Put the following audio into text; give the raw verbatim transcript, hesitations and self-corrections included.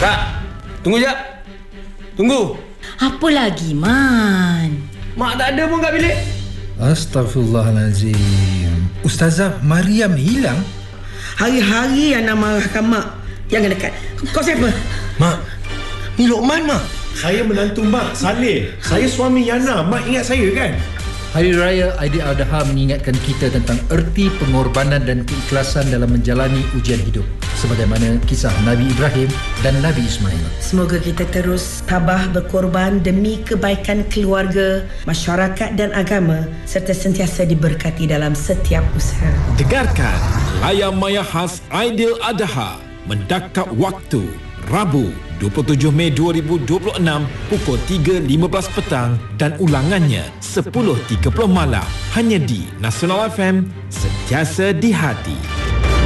Kak, tunggu jap. Tunggu. Apa lagi, Man? Mak tak ada pun kat bilik. Astaghfirullahalazim. Ustazah Mariam hilang? Hari-hari Ana marahkan mak. Jangan dekat. Kau siapa? Mak, ni Lokman, Mak. Saya menantu Mak, Saleh. Saya suami Yana. Mak ingat saya kan? Hari Raya Aidiladha mengingatkan kita tentang erti pengorbanan dan keikhlasan dalam menjalani ujian hidup, sebagaimana kisah Nabi Ibrahim dan Nabi Ismail. Semoga kita terus tabah berkorban demi kebaikan keluarga, masyarakat dan agama, serta sentiasa diberkati dalam setiap usaha. Dengarkan Layar Maya Khas Aidiladha mendakap waktu Rabu dua puluh tujuh Mei dua ribu dua puluh enam pukul tiga lima belas petang dan ulangannya sepuluh tiga puluh malam hanya di Nasional F M, sentiasa di hati.